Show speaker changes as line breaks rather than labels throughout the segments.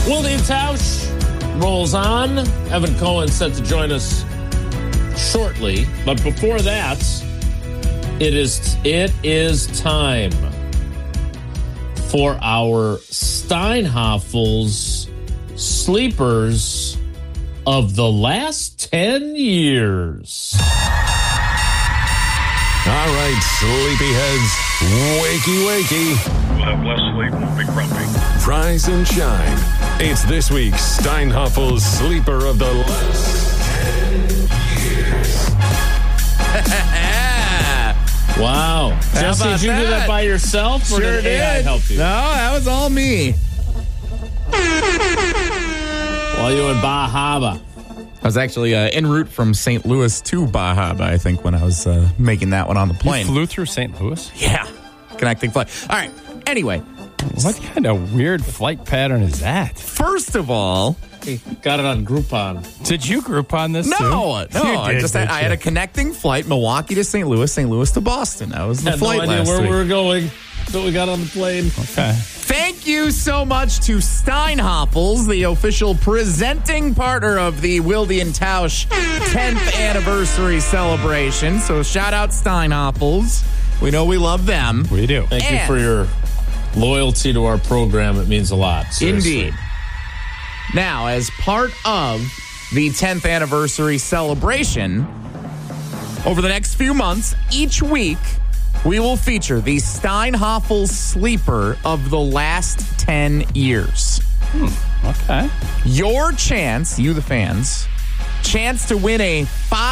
Wilde and Tausch rolls on. Evan Cohen set to join us shortly. But before that, it is time for our Steinhafels Sleepers of the last 10 years.
All right, sleepyheads, wakey.
We'll have less sleep and we'll be grumpy.
Rise and shine. It's this week's Steinhafels Sleeper of the last 10 years.
Wow. Jesse, did you do that by yourself? Or
Sure
did AI help you?
No, that was all me.
While you in Bahama.
I was actually en route from St. Louis to Bahama, I think, when I was making that one on the plane.
You flew through St. Louis?
Yeah. Connecting flight. All right. Anyway.
What kind of weird flight pattern is that?
First of all,
Got it on Groupon.
Did you Groupon this too?
No.
You
I
did,
just
didn't
had a
you?
connecting flight, Milwaukee to St. Louis to Boston. That was the
Had
flight
no idea
last
where
week.
we were going. So we got on the plane.
Okay.
Thank you so much to Steinhafels, the official presenting partner of the Wilde and Tausch 10th anniversary celebration. So shout out Steinhafels. We know we love them.
We do.
Thank you
And-
for your loyalty to our program. It means a lot. Seriously.
Indeed. Now, as part of the 10th anniversary celebration, over the next few months, each week, we will feature the Steinhafels Sleeper of the last 10 years.
Okay.
Your chance, you the fans, chance to win a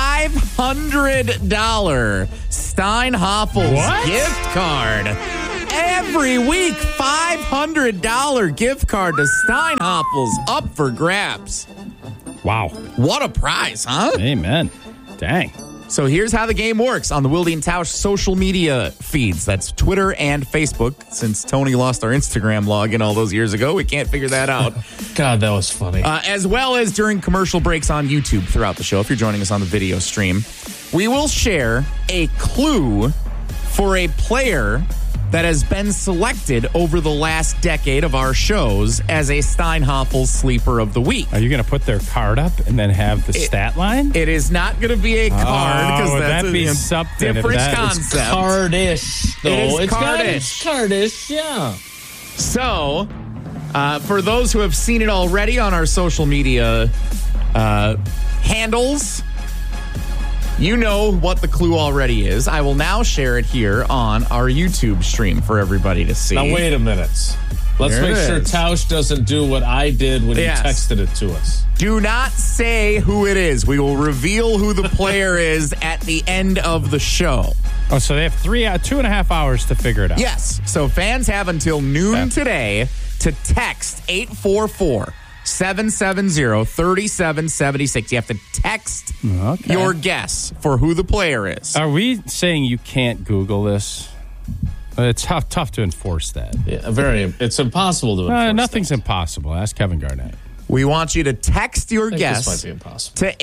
$500 Steinhafels
What?
gift card. Every week, $500 gift card to Steinhafels up for grabs.
Wow.
What a prize, huh?
Amen. Dang.
So here's how the game works on the Wilde and Tausch social media feeds. That's Twitter and Facebook. Since Tony lost our Instagram login all those years ago, we can't figure that out.
God, that was funny.
As well as during commercial breaks on YouTube throughout the show, if you're joining us on the video stream. We will share a clue for a player that has been selected over the last decade of our shows as a Steinhafels Sleeper of the Week.
Are you going to put their card up and then have the stat line?
It is not going to be a card because
would
that's
that be
a
something if
different
that is
concept.
Cardish, though.
It is
It's
cardish.
Cardish, yeah.
So, for those who have seen it already on our social media handles, you know what the clue already is. I will now share it here on our YouTube stream for everybody to see.
Now, wait a minute. Let's
There
make
it
sure
is.
Tausch doesn't do what I did when
Yes.
he texted it to us.
Do not say who it is. We will reveal who the player is at the end of the show.
Oh, so they have 2.5 hours to figure it out.
Yes. So fans have until noon
Okay.
today to text 844-770-3776. You have to text
Okay.
your guess for who the player is.
Are we saying you can't Google this? It's tough to enforce that.
Yeah, it's impossible to enforce
Nothing's
that.
impossible. Ask Kevin Garnett.
We want you to text your
I think
guess
this might be impossible.
to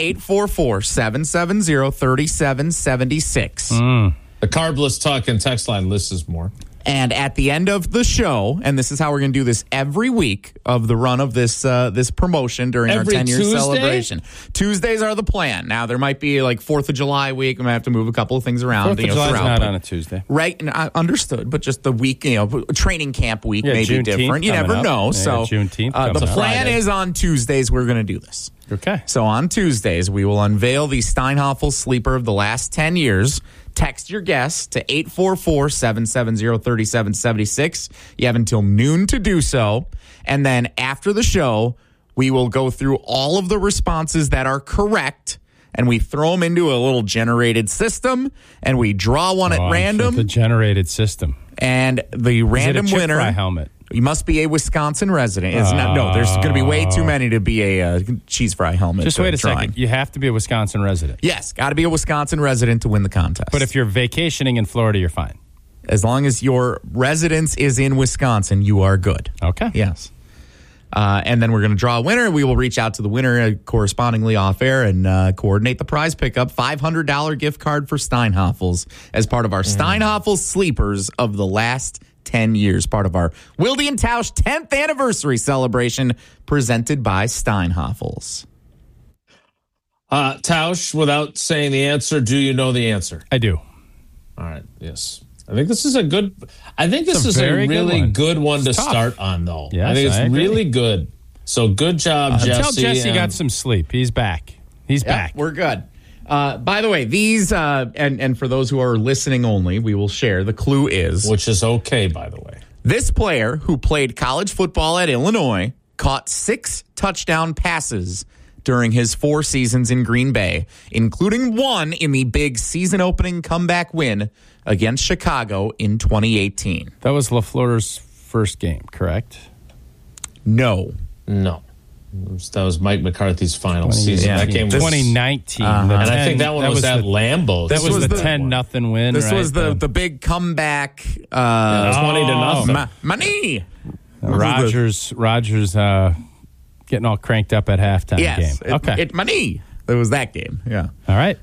844-770-3776.
The carbless talk and text line lists is more.
And at the end of the show, and this is how we're going to do this every week of the run of this this promotion during
Every
our 10-year
Tuesday?
celebration. Tuesdays are the plan. Now, there might be like 4th of July week. We might have to move a couple of things around.
4th of July's
throughout,
not
but-
on a Tuesday.
Right, and I understood, but just the week, training camp week
Yeah,
may be
Juneteenth
different. You
coming
never
up.
know.
Yeah,
So
Juneteenth
the
coming up.
plan
Friday.
is on Tuesdays we're going to do this.
Okay.
So on Tuesdays, we will unveil the Steinhafels Sleeper of the last 10 years. Text your guess to 844-770-3776. You have until noon to do so. And then after the show, we will go through all of the responses that are correct, and we throw them into a little generated system, and we draw one at random.
The generated system.
And the random
Is it a chip
winner.
fry helmet?
You must be a Wisconsin resident. No, there's going to be way too many to be a cheese fry helmet.
Just wait a
drawing.
second. You have to be a Wisconsin resident.
Yes, got to be a Wisconsin resident to win the contest.
But if you're vacationing in Florida, you're fine.
as long as your residence is in Wisconsin, you are good.
Okay.
Yes. And then we're going to draw a winner. We will reach out to the winner correspondingly off air and coordinate the prize pickup. $500 gift card for Steinhafels as part of our Steinhafels Sleepers of the last 10 years, part of our Wilde and Tausch 10th anniversary celebration presented by Steinhoffels.
Tausch, without saying the answer, do you know the answer?
I do.
All right. Yes. I think this is a really good one to start on, though.
Yes,
I think it's
agree.
really good. So good job, Jesse.
Tell Jesse got some sleep. He's back. He's back.
We're good. By the way, these, and for those who are listening only, we will share. The clue is...
Which is okay, by the way.
This player who played college football at Illinois caught 6 touchdown passes during his 4 seasons in Green Bay, including one in the big season-opening comeback win against Chicago in 2018.
That was LaFleur's first game, correct?
No.
That was Mike McCarthy's final season.
Yeah.
That game was
2019.
and I think that one was at Lambeau.
That was the 10-0 win.
This
right?
was the big comeback.
20-0.
Money.
Rodgers getting all cranked up at halftime
Yes.
game. Okay.
Money. It was that game. Yeah.
All right.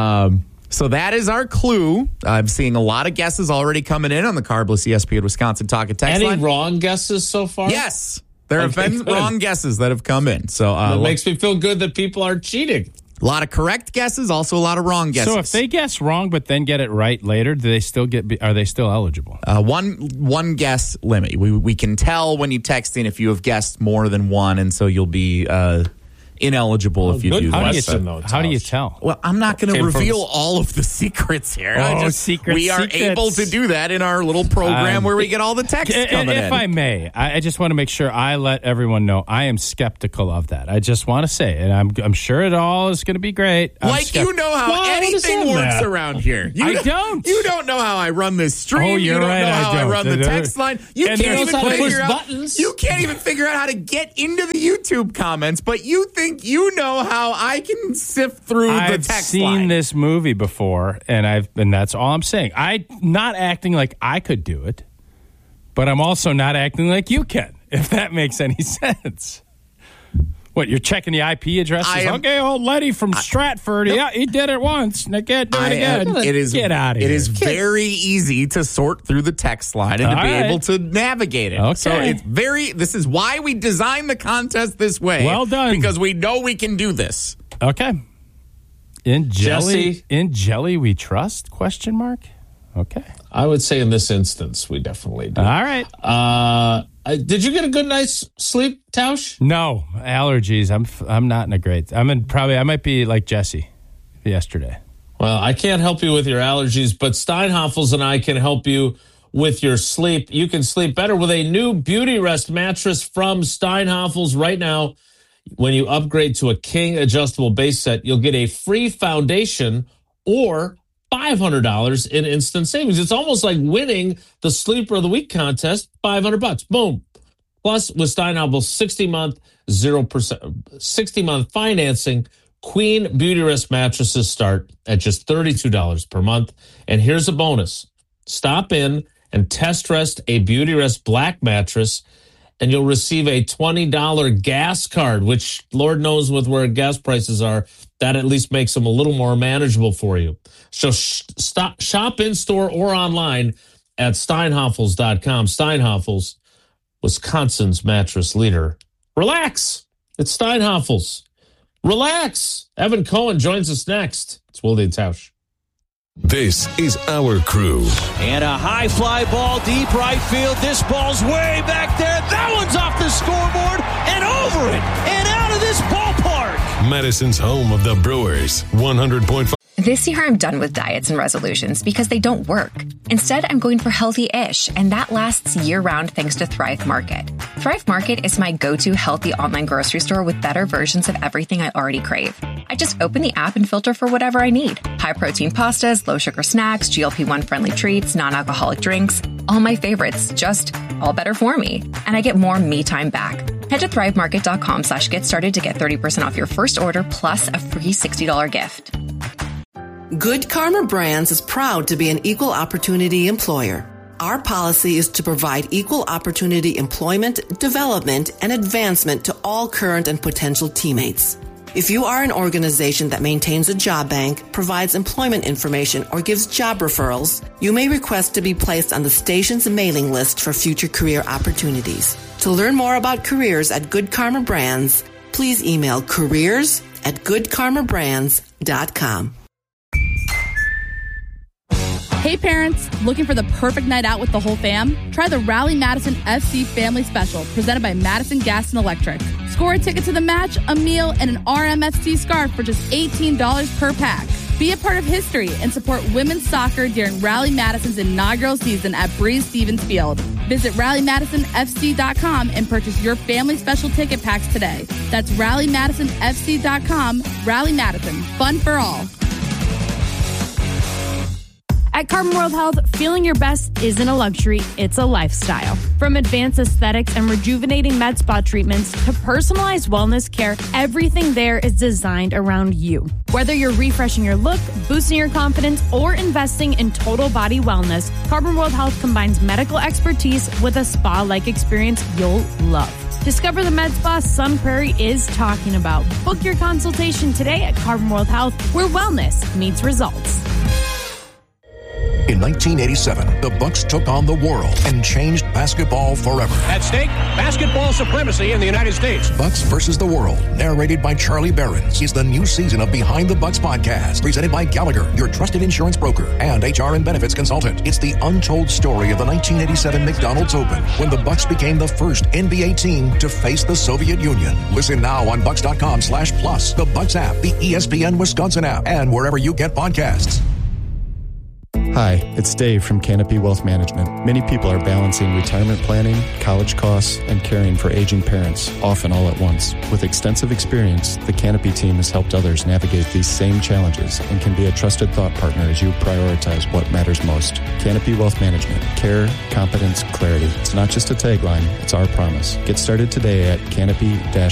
So that is our clue. I'm seeing a lot of guesses already coming in on the Carbless ESPN Wisconsin Talk and Text
Any
line.
wrong guesses so far?
Yes. There have been
good.
wrong guesses that have come in. So
It makes me feel good that people are cheating.
a lot of correct guesses, also a lot of wrong guesses.
So if they guess wrong but then get it right later, do they still are they still eligible?
one guess limit. We can tell when you text in if you have guessed more than one, and so you'll be ineligible if you
good
do that.
question.
How do you tell?
Well, I'm not going to reveal all of the secrets here. We are able to do that in our little program where we get all the text coming in.
If I may, I just want to make sure I let everyone know I am skeptical of that. I just want to say, and I'm sure it all is going to be great.
You know how anything works around here.
I don't.
You don't know how I run this stream.
Oh, you're
you don't
right,
know how
I don't.
run the text line. You
And
can't
there's
even
how to
figure
push
out
buttons.
You can't even figure out how to get into the YouTube comments, but you think you know how I can sift through the
I've
text
seen
line.
this movie before, and that's all I'm saying. I'm not acting like I could do it, but I'm also not acting like you can, if that makes any sense. What, you're checking the IP addresses? Okay, old Letty from Stratford. Yeah, he did it once. And I can't do it again. Get out of here.
It is very easy to sort through the text line and to be able to navigate it.
Okay.
So this is why we designed the contest this way.
Well done.
Because we know we can do this.
Okay. In
Jesse?
jelly we trust? Question mark. Okay.
I would say in this instance, we definitely do.
All right.
Did you get a good night's sleep, Tausch?
No allergies. I'm not in a great. I might be like Jesse yesterday.
Well, I can't help you with your allergies, but Steinhoffels and I can help you with your sleep. You can sleep better with a new Beauty Rest mattress from Steinhoffels right now. When you upgrade to a King adjustable base set, you'll get a free foundation or $500 in instant savings. It's almost like winning the Sleeper of the Week contest, $500. Boom. Plus, with Steinhoffels 60-month 60-month financing, Queen Beauty Rest mattresses start at just $32 per month. And here's a bonus. Stop in and test rest a Beauty Rest Black mattress, and you'll receive a $20 gas card, which Lord knows with where gas prices are, that at least makes them a little more manageable for you. So shop in store or online at steinhoffels.com. Steinhoffels, Wisconsin's mattress leader. Relax. It's Steinhoffels. Relax. Evan Cohen joins us next. It's Wilde and Tausch.
This is our crew.
And a high fly ball deep right field. This ball's way back there. That one's off the scoreboard and over it and out of this ballpark.
Madison's home of the Brewers. 100.5.
This year, I'm done with diets and resolutions because they don't work. Instead, I'm going for healthy-ish, and that lasts year-round thanks to Thrive Market. Thrive Market is my go-to healthy online grocery store with better versions of everything I already crave. I just open the app and filter for whatever I need. High-protein pastas, low-sugar snacks, GLP-1-friendly treats, non-alcoholic drinks. All my favorites, just all better for me. And I get more me time back. Head to thrivemarket.com/get started to get 30% off your first order plus a free $60 gift.
Good Karma Brands is proud to be an equal opportunity employer. Our policy is to provide equal opportunity employment, development, and advancement to all current and potential teammates. If you are an organization that maintains a job bank, provides employment information, or gives job referrals, you may request to be placed on the station's mailing list for future career opportunities. To learn more about careers at Good Karma Brands, please email careers@goodkarmabrands.com.
Hey parents, looking for the perfect night out with the whole fam? Try the Rally Madison FC Family Special, presented by Madison Gas and Electric. Score a ticket to the match, a meal, and an RMFC scarf for just $18 per pack. Be a part of history and support women's soccer during Rally Madison's inaugural season at Breeze Stevens Field. Visit RallyMadisonFC.com and purchase your family special ticket packs today. That's RallyMadisonFC.com. Rally Madison, fun for all.
At Carbon World Health, feeling your best isn't a luxury, it's a lifestyle. From advanced aesthetics and rejuvenating med spa treatments to personalized wellness care, everything there is designed around you. Whether you're refreshing your look, boosting your confidence, or investing in total body wellness, Carbon World Health combines medical expertise with a spa-like experience you'll love. Discover the med spa Sun Prairie is talking about. Book your consultation today at Carbon World Health, where wellness meets results.
In 1987, the Bucks took on the world and changed basketball forever.
At stake, basketball supremacy in the United States.
Bucks versus the World, narrated by Charlie Behrens, is the new season of Behind the Bucks podcast, presented by Gallagher, your trusted insurance broker and HR and benefits consultant. It's the untold story of the 1987 McDonald's Open, when the Bucks became the first NBA team to face the Soviet Union. Listen now on Bucks.com/plus, the Bucks app, the ESPN Wisconsin app, and wherever you get podcasts.
Hi, it's Dave from Canopy Wealth Management. Many people are balancing retirement planning, college costs, and caring for aging parents, often all at once. With extensive experience, the Canopy team has helped others navigate these same challenges and can be a trusted thought partner as you prioritize what matters most. Canopy Wealth Management. Care, competence, clarity. It's not just a tagline, it's our promise. Get started today at canopy-